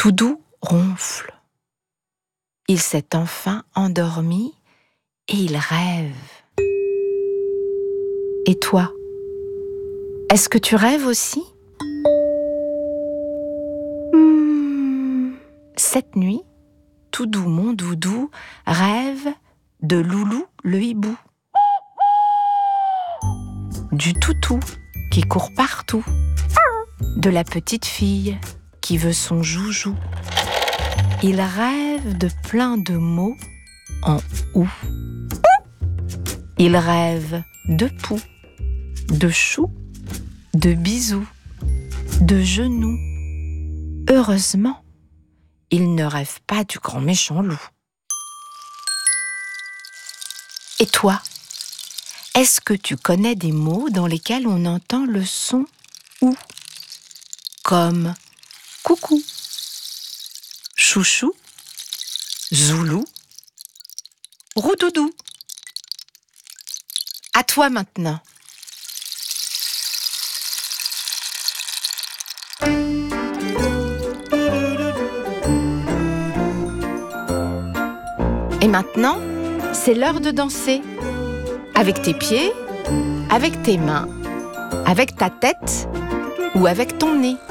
Toudou ronfle. Il s'est enfin endormi et il rêve. Et toi, est-ce que tu rêves aussi ? Cette nuit, Toudou mon doudou rêve de Loulou le hibou, du toutou qui court partout, de la petite fille qui veut son joujou. Il rêve de plein de mots en ou. Il rêve de poux, de chou, de bisous, de genoux. Heureusement, il ne rêve pas du grand méchant loup. Et toi, est-ce que tu connais des mots dans lesquels on entend le son ou, comme coucou, chouchou, zoulou, roudoudou? À toi maintenant. Et maintenant, c'est l'heure de danser. Avec tes pieds, avec tes mains, avec ta tête ou avec ton nez.